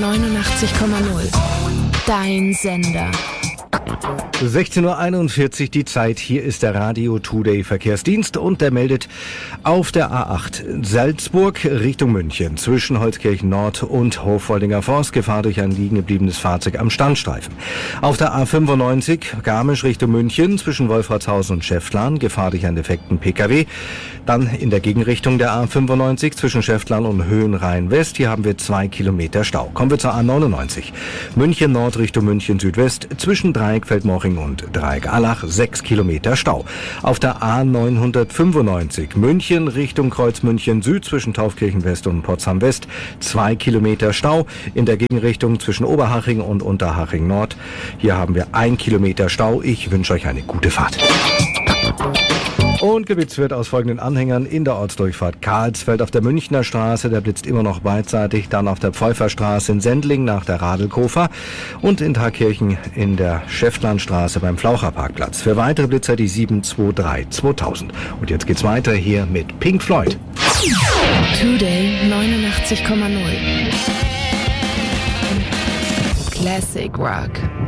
89,0. Dein Sender. 16.41 Uhr die Zeit. Hier ist der Radio Today Verkehrsdienst und der meldet auf der A8 Salzburg Richtung München zwischen Holzkirchen Nord und Hoffoldinger Forst Gefahr durch ein liegen gebliebenes Fahrzeug am Standstreifen. Auf der A95 Garmisch Richtung München zwischen Wolfratshausen und Schäftlarn Gefahr durch einen defekten PKW. Dann in der Gegenrichtung der A95 zwischen Schäftlarn und Höhenrhein West. Hier haben wir 2 Kilometer Stau. Kommen wir zur A99 München Nord Richtung München Südwest zwischen Dreieck Feldmoching und Dreieck Allach 6 Kilometer Stau. Auf der A995 München Richtung Kreuz München Süd zwischen Taufkirchen West und Potsdam West 2 Kilometer Stau. In der Gegenrichtung zwischen Oberhaching und Unterhaching Nord. Hier haben wir 1 Kilometer Stau. Ich wünsche euch eine gute Fahrt. Und geblitzt wird aus folgenden Anhängern in der Ortsdurchfahrt Karlsfeld auf der Münchner Straße, der blitzt immer noch beidseitig, dann auf der Pfeuferstraße in Sendling nach der Radelkofer und in Thalkirchen in der Schäftlarnstraße beim Flaucherparkplatz. Für weitere Blitzer die 723 2000. Und jetzt geht's weiter hier mit Pink Floyd. Today 89,0. Classic Rock.